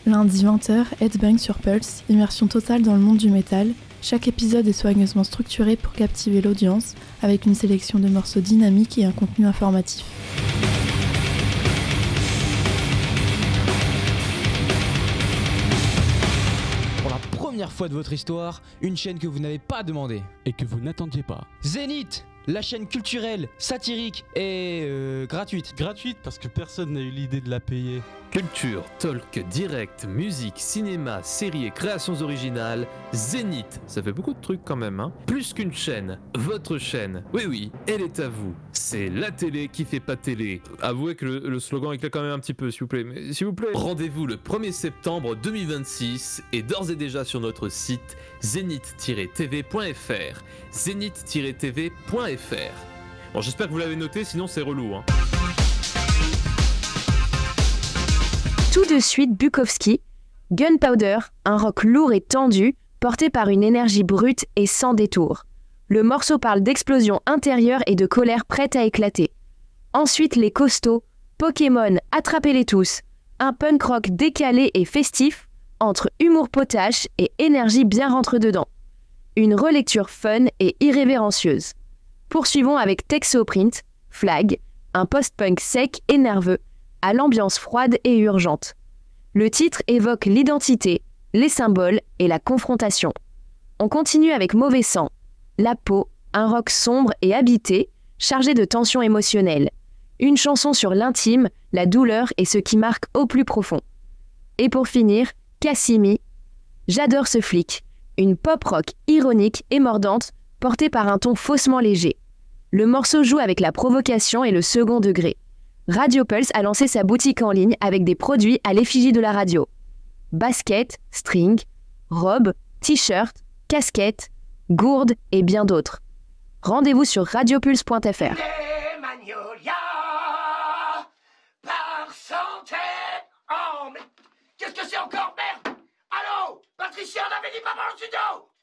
Lundi 20h, Headbang sur Pulse, immersion totale dans le monde du métal. Chaque épisode est soigneusement structuré pour captiver l'audience, avec une sélection de morceaux dynamiques et un contenu informatif. Pour la première fois de votre histoire, une chaîne que vous n'avez pas demandé. Et que vous n'attendiez pas. Zénith, la chaîne culturelle, satirique et gratuite. Gratuite parce que personne n'a eu l'idée de la payer. Culture, talk, direct, musique, cinéma, séries et créations originales, Zénith, ça fait beaucoup de trucs quand même, hein. Plus qu'une chaîne, votre chaîne. Oui, elle est à vous. C'est la télé qui fait pas télé. Avouez que le slogan éclate quand même un petit peu, s'il vous plaît. Mais s'il vous plaît, rendez-vous le 1er septembre 2026 et d'ores et déjà sur notre site zénith-tv.fr. zénith-tv.fr. Bon, j'espère que vous l'avez noté, sinon c'est relou, hein. Tout de suite, Bukowski, Gunpowder, un rock lourd et tendu, porté par une énergie brute et sans détour. Le morceau parle d'explosion intérieure et de colère prête à éclater. Ensuite, les costauds, Pokémon, attrapez-les tous, un punk rock décalé et festif, entre humour potache et énergie bien rentre-dedans. Une relecture fun et irrévérencieuse. Poursuivons avec Texoprint, Flag, un post-punk sec et nerveux, à l'ambiance froide et urgente. Le titre évoque l'identité, les symboles et la confrontation. On continue avec Mauvais Sang, La Peau, un rock sombre et habité, chargé de tensions émotionnelles. Une chanson sur l'intime, la douleur et ce qui marque au plus profond. Et pour finir, Cassimi, J'adore ce flic, une pop rock ironique et mordante, portée par un ton faussement léger. Le morceau joue avec la provocation et le second degré. Radio Pulse a lancé sa boutique en ligne avec des produits à l'effigie de la radio. Baskets, string, robes, t-shirts, casquettes, gourdes et bien d'autres. Rendez-vous sur radiopulse.fr. Des magnolias par centaines. Oh, mais qu'est-ce que c'est encore, merde? Allô? Patricia, on avait dit pas dans le studio!